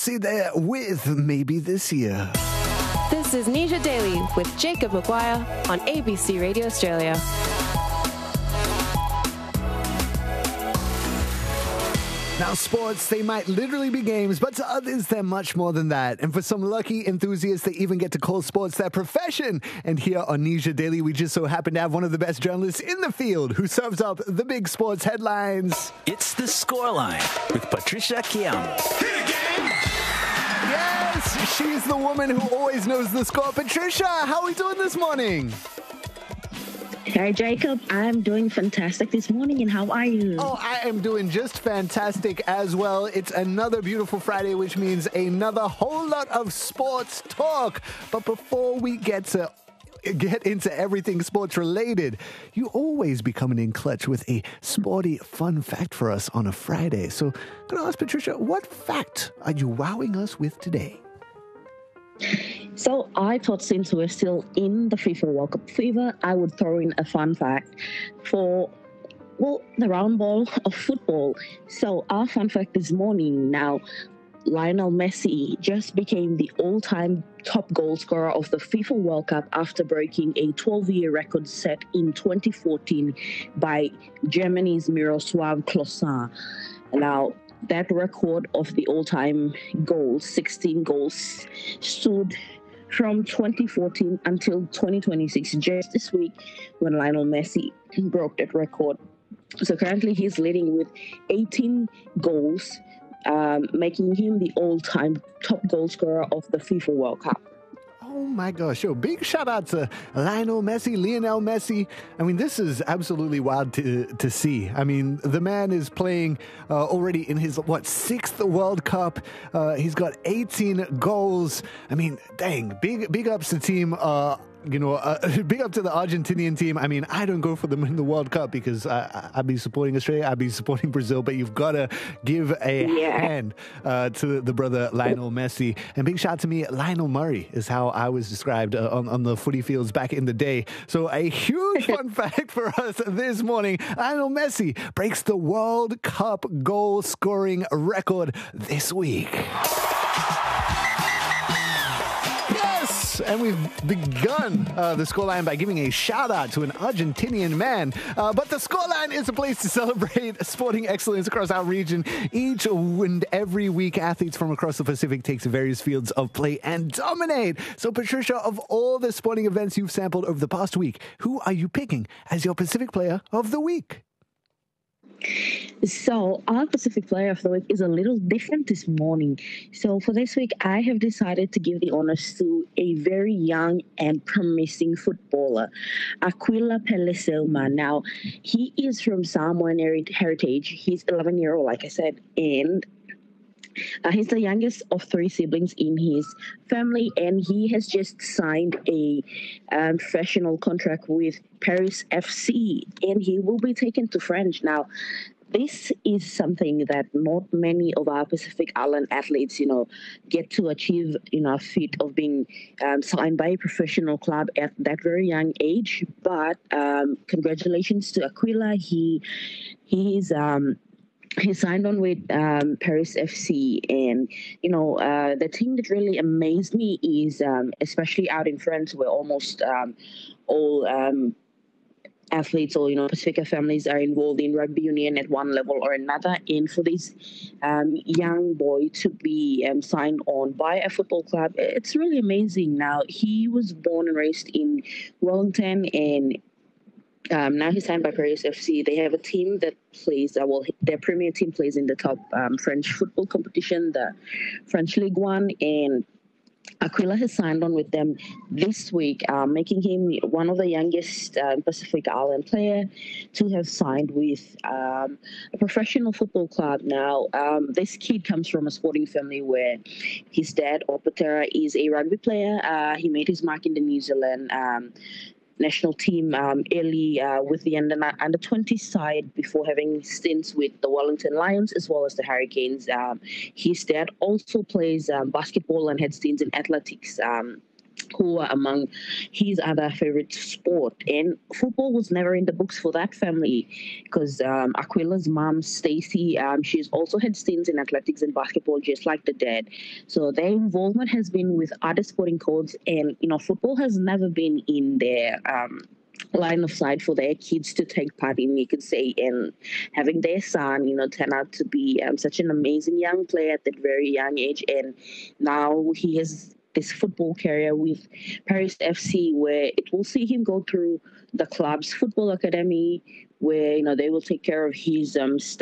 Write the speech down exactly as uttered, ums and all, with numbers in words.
See there with Maybe This Year. This is Nisha Daily with Jacob Maguire on A B C Radio Australia. Now, sports, they might literally be games, but to others, they're much more than that. And for some lucky enthusiasts, they even get to call sports their profession. And here on Nisha Daily, we just so happen to have one of the best journalists in the field who serves up the big sports headlines. It's The Scoreline with Patricia Kiam. Yes, she's the woman who always knows the score. Patricia, how are we doing this morning? Hey, Jacob. I'm doing fantastic this morning, and how are you? Oh, I am doing just fantastic as well. It's another beautiful Friday, which means another whole lot of sports talk. But before we get to get into everything sports related, you always be coming in clutch with a sporty fun fact for us on a Friday. So I'm going to ask Patricia, what fact are you wowing us with today? So I thought since we're still in the FIFA World Cup fever, I would throw in a fun fact for, well, the round ball of football. So our fun fact this morning now, Lionel Messi just became the all-time top goal scorer of the FIFA World Cup after breaking a twelve-year record set in twenty fourteen by Germany's Miroslav Klose. Now, that record of the all-time goals, sixteen goals, stood from twenty fourteen until twenty twenty-six, just this week when Lionel Messi broke that record. So currently he's leading with eighteen goals, um, making him the all-time top goal scorer of the FIFA World Cup. Oh my gosh, yo, big shout out to Lionel Messi, Lionel Messi. I mean, this is absolutely wild to to see. I mean, the man is playing uh, already in his, what, sixth World Cup. Uh, he's got eighteen goals. I mean, dang, big, big ups to team uh You know, uh, big up to the Argentinian team. I mean, I don't go for them in the World Cup because I, I'd be supporting Australia, I'd be supporting Brazil, but you've got to give a yeah. hand uh, to the brother Lionel Messi. And big shout out to me, Lionel Murray is how I was described uh, on, on the footy fields back in the day. So a huge fun fact for us this morning. Lionel Messi breaks the World Cup goal scoring record this week. And we've begun uh, the scoreline by giving a shout out to an Argentinian man. Uh, but the scoreline is a place to celebrate sporting excellence across our region. Each and every week, athletes from across the Pacific take to various fields of play and dominate. So, Patricia, of all the sporting events you've sampled over the past week, who are you picking as your Pacific Player of the Week? So our Pacific Player of the Week is a little different this morning. So for this week, I have decided to give the honors to a very young and promising footballer, Aquila Peleselma. Now, he is from Samoan heritage. He's eleven-year-old, like I said, and Uh, he's the youngest of three siblings in his family, and he has just signed a um, professional contract with Paris F C, and he will be taken to France. Now, this is something that not many of our Pacific Island athletes, you know, get to achieve, you know, a feat of being um, signed by a professional club at that very young age. But um, congratulations to Aquila. He, he's... Um, He signed on with um, Paris F C, and, you know, uh, the thing that really amazed me is, um, especially out in France, where almost um, all um, athletes or, you know, Pacifica families are involved in rugby union at one level or another. And for this um, young boy to be um, signed on by a football club, it's really amazing. Now, he was born and raised in Wellington, and Um, now he's signed by Paris F C. They have a team that plays, uh, well, their premier team plays in the top um, French football competition, the French Ligue one, and Aquila has signed on with them this week, uh, making him one of the youngest uh, Pacific Island player to have signed with um, a professional football club. Now, um, this kid comes from a sporting family where his dad, Opatera, is a rugby player. Uh, he made his mark in the New Zealand um national team um, early uh, with the under, under twenty side before having stints with the Wellington Lions as well as the Hurricanes. Um, his dad also plays um, basketball and had stints in athletics um, who are among his other favorite sport. And football was never in the books for that family because um, Aquila's mom, Stacy, um, she's also had stints in athletics and basketball, just like the dad. So their involvement has been with other sporting codes, and you know, football has never been in their um, line of sight for their kids to take part in, you could say, and having their son, you know, turn out to be um, such an amazing young player at that very young age. And now he has this football career with Paris F C, where it will see him go through the club's football academy, where, you know, they will take care of his um,